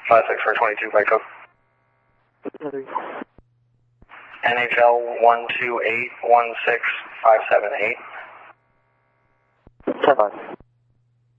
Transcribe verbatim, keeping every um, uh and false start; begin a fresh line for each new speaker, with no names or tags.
five six four twenty-two by code. N H L one two eight one six five seven eight.
ten five.